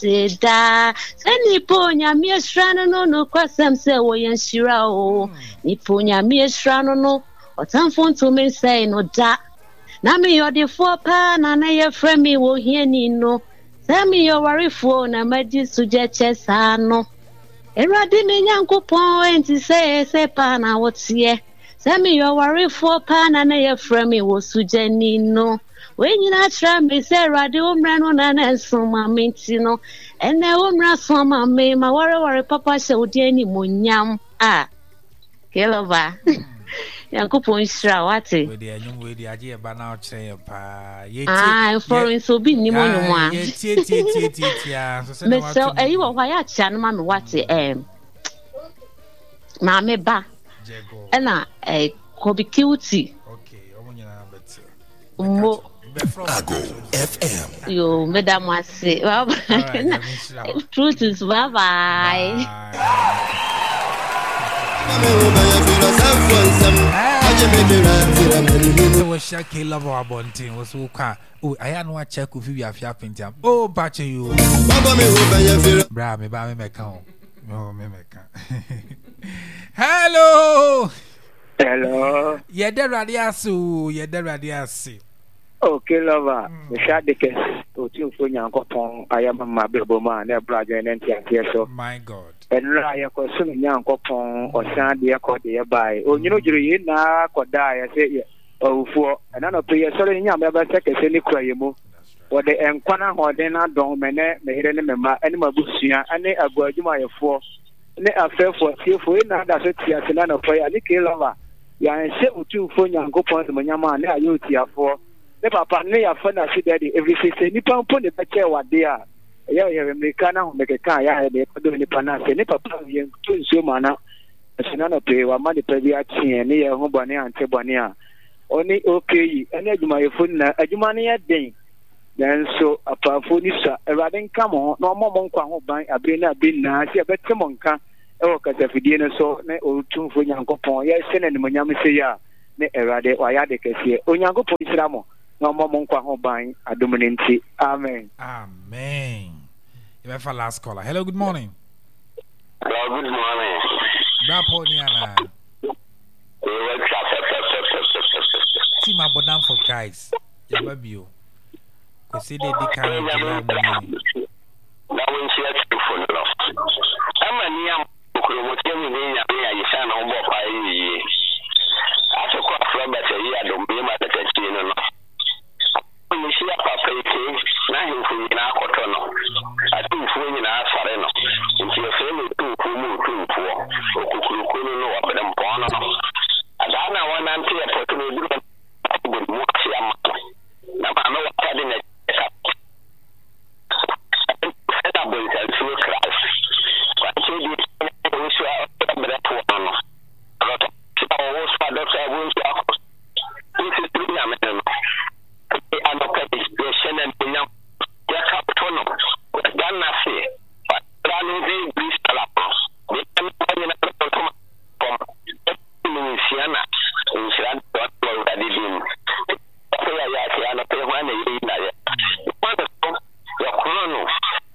da sani ponya mi esrano no kwasem se wo yenshira o ni ponya mi esrano no otamfo to me say no da na me yode fo pa na ye frame me wo hiani no say me yo worry fo na madi suje chesa no erade me nyankopon enti say pa na wotie say me yo worry fo pa na ye frame me wo suje ni no when you not try me say radio umra na so ma menti no ene umra so ma me ma worry papa she odi ani monyam kelova yankopon shira wate we dey anyum we dey age ba na o kire pa foreign so bi ni monyum a ye tie so say me so eyi wo hwa ya cha no ma me wate ma me ba jego ena kobi cutie okay omunyana bet mo Ago FM. Yo, madam was say, truth is bye. Was Shaki love our bunting was so car. Oh, I had no check if you have your pintam. Oh, patch you. Bra me by me count. No, me hello. Hello. You're the radiasu, you're the radiasi. Okay, lover. The Shadikes, to two for Yankopon, I am my Bilboma, their brother and so. My God. And I am consuming Yankopon or Sandy Accord by. Oh, you know, you now could die, I say, oh, for another player, so in Yamaba seconds, any craymo. Or the Enkwana or then I don't made any member, animal bushia, and they are going to my four. And they are fair for now that's it, yes, and another player, Nicky lover. Ya and set with two for Yankopon, the Manama, and I use here for. Ne papa ne ya fana si daddy every say nipa mpo ne beche wade a ya America na ho mekeka ya de kodo nipa na se ne papa ye to nsuo mana asina na pe wa ma de pa bi a tie ne ye ho bone ante bone a oni okay ene adwuma ye fo na adwuma ne ye den then so apafo ni sa erade nka mo na omo nkwa ho ban abe na be na se bete mo nka e wo kasa fidie ne so ne otumfo nyankopon ye se ne ne monyam se ya ne erade wa ya de kese onyankopon isra mo no more ban adominanti. Amen. Amen. You have a last caller. Hello, good morning. Hello, good morning. Braponiana. See my bodam for Christ. Yababio. Consider the kind of money. That when she has to follow. I'm a near Kurumotin, you shall know more by ye. After quite from that, I don't be my attention. Mishia papa na himfu na akotono ati mfu nyina asare no nti efele tu kumu tuwo okukurukunu no wabere mpono no adana wana nti ya potro duro mu asia ma na ma no wakade na eta bonza suo class kwa chedi usu abere pono no roto kita wo spa doctor won't akos this is pretty amazing. I'm okay. You're sending me now. You're captain. Done nothing. But running the bristol up. We can come from Louisiana. In Sierra Leone, that is in. I don't pay one a year. Your chrono.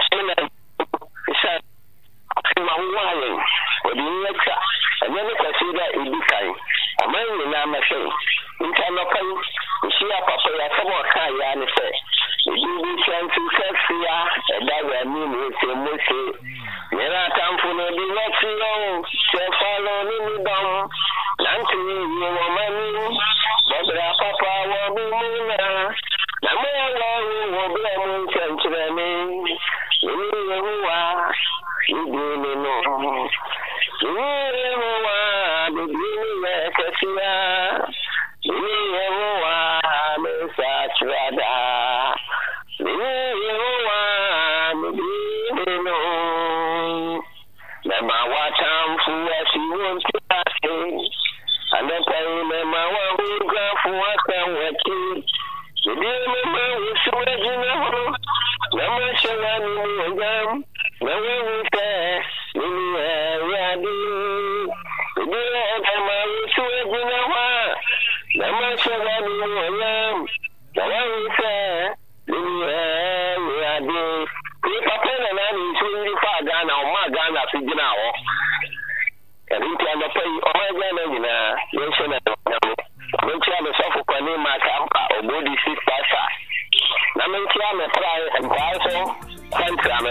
Why? What do you make? And then you consider it be kind. A man will not make it. In time of pain, she a papa ya kama kaya ni se. Ibi chanti sexia, eda ya mimi se mose. Nera tamfuno di wachio, se follow ni dom. Nanti ni wamani, babra papa wabumuna. Namela wabra munchanchirani. Ini huwa, ini no. Ini huwa, ini kasia. Yehowa mesachada Yehowa mino Nema watamfu asiwontiase Anapa nema wahugafu wakawaki Ndiye nema usuwejina ho Nama shawani mwengam Nama wuse Nini yadi Ndiye nema usuwejina ho Nama shawani mwengam Nama wuse Nini yadi Papa na Ghana ọma Ghana fi gyina hɔ ɛdi nti anɔpa yi ɔma Ghana nyinaa yɛnhyɛ na nyame menkyia me sɔfo kwani ma kampa obodi 6 pasa na menkyia me prae mpae so kwantra